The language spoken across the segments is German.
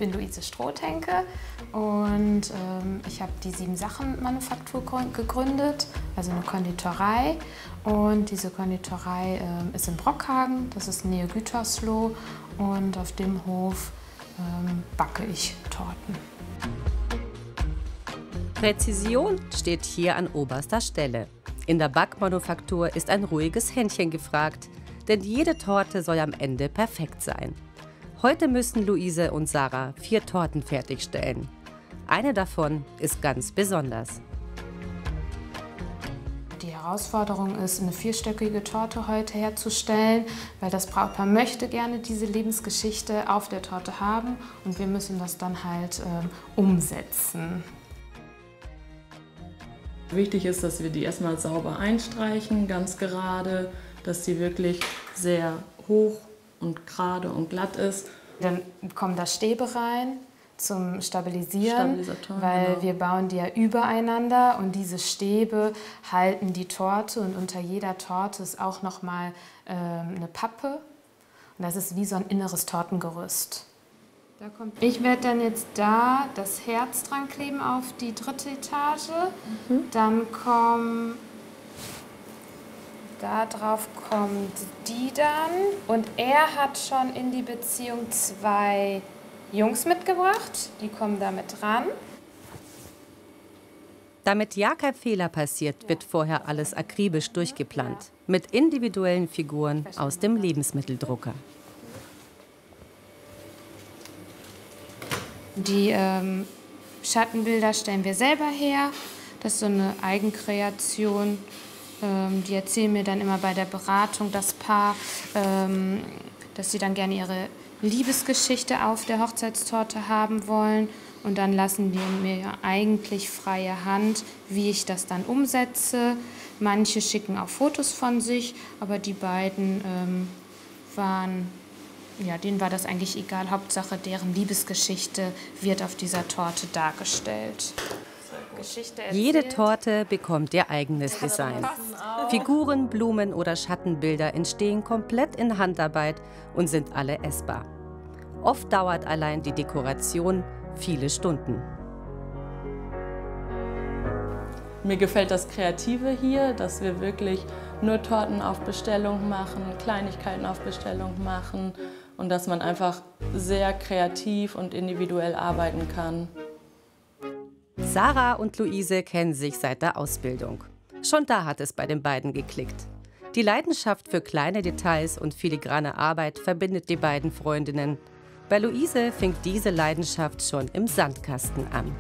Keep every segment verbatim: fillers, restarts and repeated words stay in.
bin Luise Strohthenke und ähm, ich habe die Sieben-Sachen-Manufaktur gegründet, also eine Konditorei. Und diese Konditorei ähm, ist in Brockhagen, das ist Nähe Gütersloh, und auf dem Hof ähm, backe ich Torten. Präzision steht hier an oberster Stelle. In der Backmanufaktur ist ein ruhiges Händchen gefragt, denn jede Torte soll am Ende perfekt sein. Heute müssen Luise und Sarah vier Torten fertigstellen. Eine davon ist ganz besonders. Die Herausforderung ist, eine vierstöckige Torte heute herzustellen, weil das Brautpaar möchte gerne diese Lebensgeschichte auf der Torte haben und wir müssen das dann halt ähm, umsetzen. Wichtig ist, dass wir die erstmal sauber einstreichen, ganz gerade, dass sie wirklich sehr hoch und gerade und glatt ist. Dann kommen da Stäbe rein zum Stabilisieren, weil genau. wir bauen die ja übereinander und diese Stäbe halten die Torte und unter jeder Torte ist auch noch mal ähm, eine Pappe und das ist wie so ein inneres Tortengerüst. Da kommt ich werde dann jetzt da das Herz dran kleben auf die dritte Etage, mhm. Dann kommen Da drauf kommt die dann und er hat schon in die Beziehung zwei Jungs mitgebracht, die kommen da mit ran. Damit ja kein Fehler passiert, wird vorher alles akribisch durchgeplant, mit individuellen Figuren aus dem Lebensmitteldrucker. Die ähm, Schattenbilder stellen wir selber her, das ist so eine Eigenkreation. Die erzählen mir dann immer bei der Beratung, das Paar, dass sie dann gerne ihre Liebesgeschichte auf der Hochzeitstorte haben wollen. Und dann lassen wir mir eigentlich freie Hand, wie ich das dann umsetze. Manche schicken auch Fotos von sich, aber die beiden ähm, waren, ja, denen war das eigentlich egal. Hauptsache, deren Liebesgeschichte wird auf dieser Torte dargestellt. Jede Torte bekommt ihr eigenes Design. Figuren, Blumen oder Schattenbilder entstehen komplett in Handarbeit und sind alle essbar. Oft dauert allein die Dekoration viele Stunden. Mir gefällt das Kreative hier, dass wir wirklich nur Torten auf Bestellung machen, Kleinigkeiten auf Bestellung machen und dass man einfach sehr kreativ und individuell arbeiten kann. Sarah und Luise kennen sich seit der Ausbildung. Schon da hat es bei den beiden geklickt. Die Leidenschaft für kleine Details und filigrane Arbeit verbindet die beiden Freundinnen. Bei Luise fing diese Leidenschaft schon im Sandkasten an.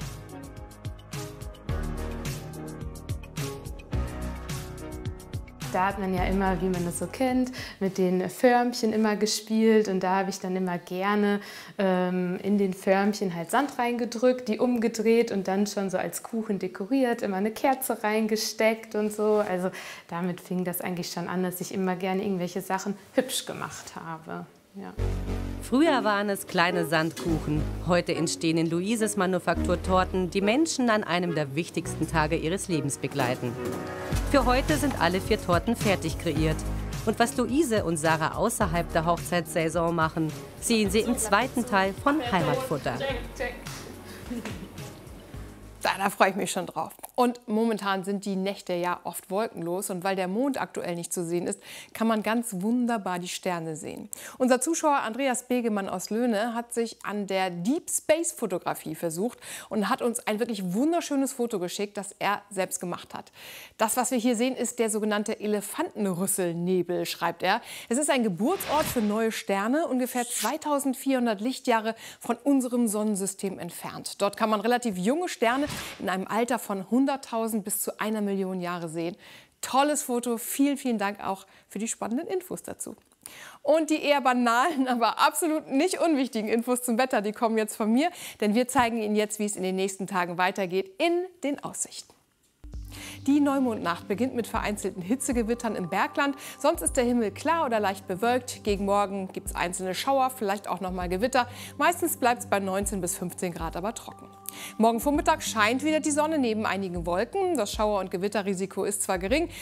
Da hat man ja immer, wie man das so kennt, mit den Förmchen immer gespielt und da habe ich dann immer gerne ähm, in den Förmchen halt Sand reingedrückt, die umgedreht und dann schon so als Kuchen dekoriert, immer eine Kerze reingesteckt und so. Also damit fing das eigentlich schon an, dass ich immer gerne irgendwelche Sachen hübsch gemacht habe. Ja. Früher waren es kleine Sandkuchen. Heute entstehen in Luises Manufaktur Torten, die Menschen an einem der wichtigsten Tage ihres Lebens begleiten. Für heute sind alle vier Torten fertig kreiert. Und was Luise und Sarah außerhalb der Hochzeitssaison machen, sehen Sie im zweiten Teil von Heimatfutter. Da freue ich mich schon drauf. Und momentan sind die Nächte ja oft wolkenlos. Und weil der Mond aktuell nicht zu sehen ist, kann man ganz wunderbar die Sterne sehen. Unser Zuschauer Andreas Begemann aus Löhne hat sich an der Deep Space Fotografie versucht und hat uns ein wirklich wunderschönes Foto geschickt, das er selbst gemacht hat. Das, was wir hier sehen, ist der sogenannte Elefantenrüsselnebel, schreibt er. Es ist ein Geburtsort für neue Sterne, ungefähr zweitausendvierhundert Lichtjahre von unserem Sonnensystem entfernt. Dort kann man relativ junge Sterne in einem Alter von hunderttausend bis zu einer Million Jahre sehen. Tolles Foto, vielen, vielen Dank auch für die spannenden Infos dazu. Und die eher banalen, aber absolut nicht unwichtigen Infos zum Wetter, die kommen jetzt von mir, denn wir zeigen Ihnen jetzt, wie es in den nächsten Tagen weitergeht in den Aussichten. Die Neumondnacht beginnt mit vereinzelten Hitzegewittern im Bergland. Sonst ist der Himmel klar oder leicht bewölkt. Gegen Morgen gibt es einzelne Schauer, vielleicht auch noch mal Gewitter. Meistens bleibt es bei neunzehn bis fünfzehn Grad aber trocken. Morgen Vormittag scheint wieder die Sonne neben einigen Wolken. Das Schauer- und Gewitterrisiko ist zwar gering,